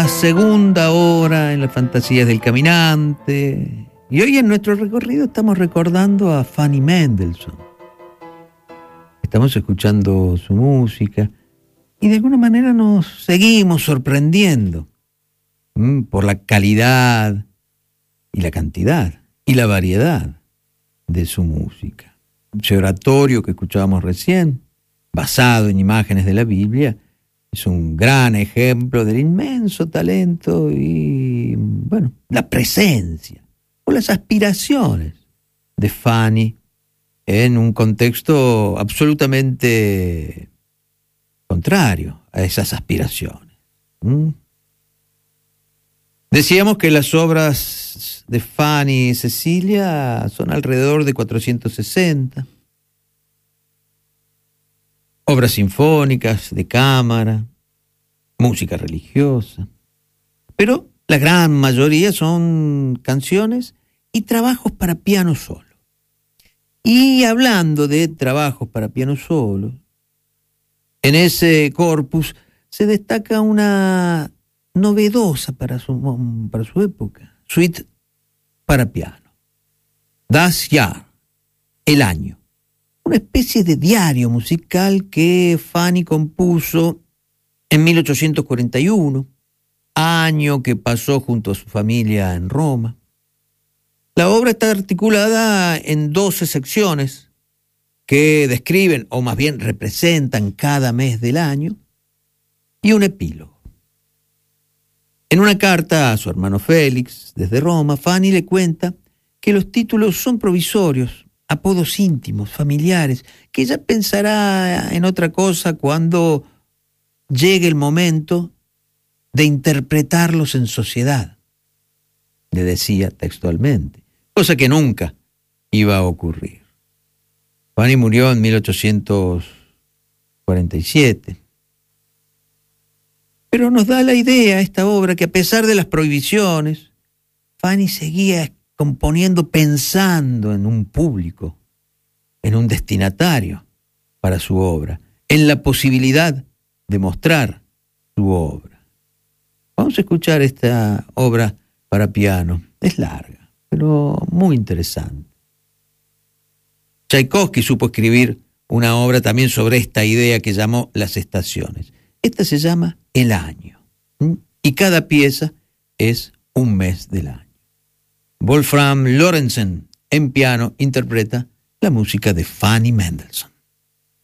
La segunda hora en las fantasías del caminante. Y hoy en nuestro recorrido estamos recordando a Fanny Mendelssohn. Estamos escuchando su música y de alguna manera nos seguimos sorprendiendo por la calidad y la cantidad y la variedad de su música. Ese oratorio que escuchábamos recién, basado en imágenes de la Biblia, es un gran ejemplo del inmenso talento y, bueno, la presencia o las aspiraciones de Fanny en un contexto absolutamente contrario a esas aspiraciones. Decíamos que las obras de Fanny y Cecilia son alrededor de 460. Obras sinfónicas, de cámara, música religiosa. Pero la gran mayoría son canciones y trabajos para piano solo. Y hablando de trabajos para piano solo, en ese corpus se destaca una novedosa para su época, suite para piano. Das Jahr, el año. Una especie de diario musical que Fanny compuso en 1841, año que pasó junto a su familia en Roma. La obra está articulada en 12 secciones que describen, o más bien representan cada mes del año, y un epílogo. En una carta a su hermano Félix, desde Roma, Fanny le cuenta que los títulos son provisorios, apodos íntimos, familiares, que ella pensará en otra cosa cuando llegue el momento de interpretarlos en sociedad, le decía textualmente, cosa que nunca iba a ocurrir. Fanny murió en 1847. Pero nos da la idea esta obra que a pesar de las prohibiciones, Fanny seguía componiendo pensando en un público, en un destinatario para su obra, en la posibilidad de mostrar su obra. Vamos a escuchar esta obra para piano. Es larga, pero muy interesante. Tchaikovsky supo escribir una obra también sobre esta idea que llamó Las Estaciones. Esta se llama El Año, y cada pieza es un mes del año. Wolfram Lorenzen, en piano, interpreta la música de Fanny Mendelssohn.